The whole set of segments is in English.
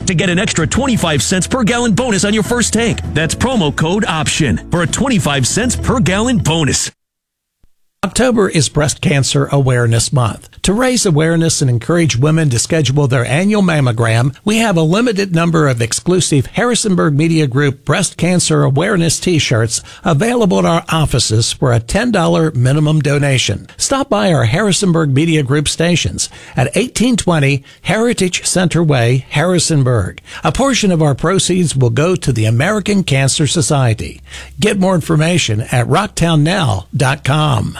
to get an extra 25 cents per gallon bonus on your first tank. That's promo code OPTION for a 25 cents per gallon bonus. October is Breast Cancer Awareness Month. To raise awareness and encourage women to schedule their annual mammogram, we have a limited number of exclusive Harrisonburg Media Group Breast Cancer Awareness t-shirts available at our offices for a $10 minimum donation. Stop by our Harrisonburg Media Group stations at 1820 Heritage Center Way, Harrisonburg. A portion of our proceeds will go to the American Cancer Society. Get more information at rocktownnow.com.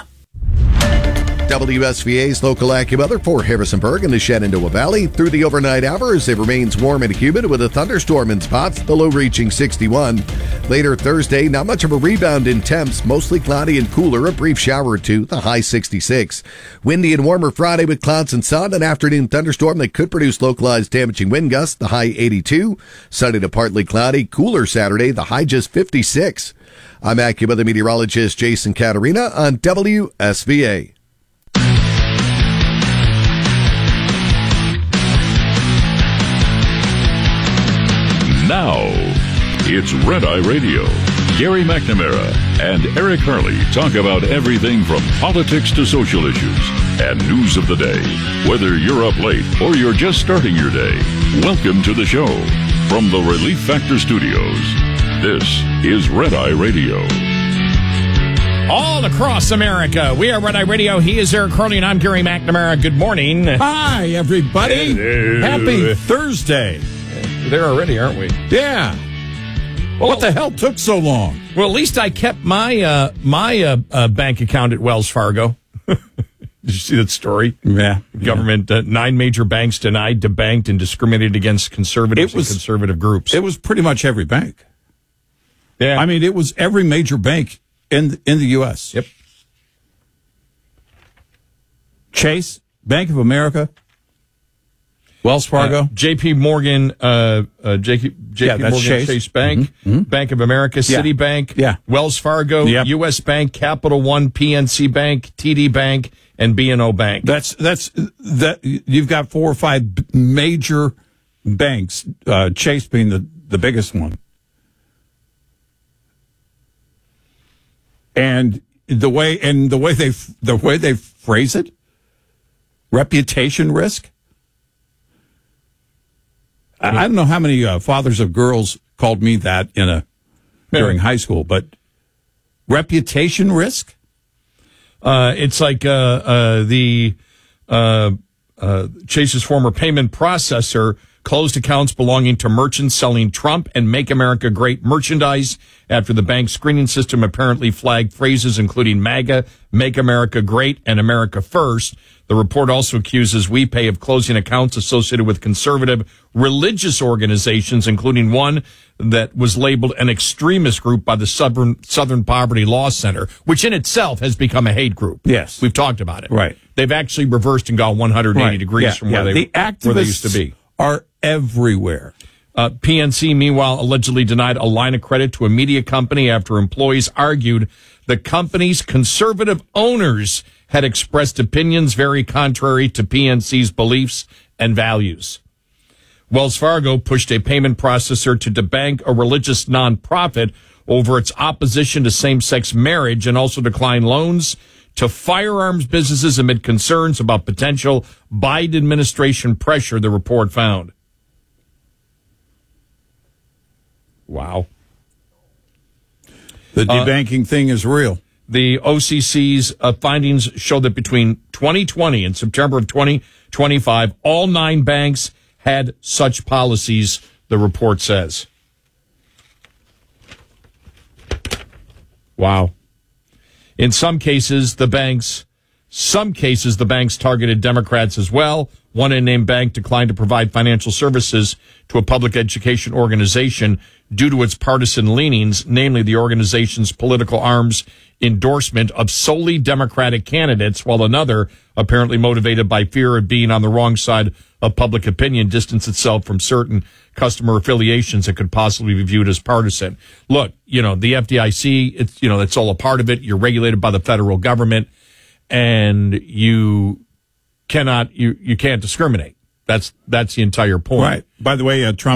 WSVA's local AccuWeather for Harrisonburg and the Shenandoah Valley. Through the overnight hours, it remains warm and humid with a thunderstorm in spots, the low reaching 61. Later Thursday, not much of a rebound in temps, mostly cloudy and cooler, a brief shower or two, the high 66. Windy and warmer Friday with clouds and sun, an afternoon thunderstorm that could produce localized damaging wind gusts, the high 82. Sunny to partly cloudy, cooler Saturday, the high just 56. I'm AccuWeather meteorologist Jason Caterina on WSVA. Now, it's Red Eye Radio. Gary McNamara and Eric Harley talk about everything from politics to social issues and news of the day. Whether you're up late or you're just starting your day, welcome to the show. From the Relief Factor Studios, this is Red Eye Radio. All across America, we are Red Eye Radio. He is Eric Harley, and I'm Gary McNamara. Good morning. Hi, everybody. Hello. Happy Thursday. We're there already, aren't we? Yeah. Well, what the hell took so long? Well, at least I kept my bank account at Wells Fargo. Did you see that story? Yeah. Government, 9 major banks denied, debanked, and discriminated against conservatives and conservative groups. It was pretty much every bank. Yeah. I mean, it was every major bank in the U.S. Yep. Chase, Bank of America, Wells Fargo, J.P. Morgan, J.P. Morgan Chase Bank, Bank of America, Citibank, Wells Fargo, U.S. Bank, Capital One, PNC Bank, TD Bank, and B&O Bank. That's you've got 4 or 5 major banks, Chase being the biggest one. And the way they phrase it, reputation risk. I don't know how many fathers of girls called me that during high school, but reputation risk. It's like Chase's former payment processor closed accounts belonging to merchants selling Trump and Make America Great merchandise after the bank's screening system apparently flagged phrases including MAGA, Make America Great, and America First. The report also accuses WePay of closing accounts associated with conservative religious organizations, including one that was labeled an extremist group by the Southern Poverty Law Center, which in itself has become a hate group. Yes. We've talked about it. Right. They've actually reversed and gone 180 degrees from where they used to be. Are everywhere. PNC, meanwhile, allegedly denied a line of credit to a media company after employees argued the company's conservative owners had expressed opinions very contrary to PNC's beliefs and values. Wells Fargo pushed a payment processor to debank a religious nonprofit over its opposition to same-sex marriage and also declined loans to firearms businesses amid concerns about potential Biden administration pressure, the report found. Wow. The debanking thing is real. The OCC's findings show that between 2020 and September of 2025, all 9 banks had such policies, the report says. Wow. In some cases, the banks targeted Democrats as well. One unnamed bank declined to provide financial services to a public education organization due to its partisan leanings, namely the organization's political arm's endorsement of solely Democratic candidates, while another, apparently motivated by fear of being on the wrong side of public opinion, distanced itself from certain customer affiliations that could possibly be viewed as partisan. Look, the FDIC, it's all a part of it. You're regulated by the federal government, and you can't discriminate. That's the entire point. Right. By the way, Trump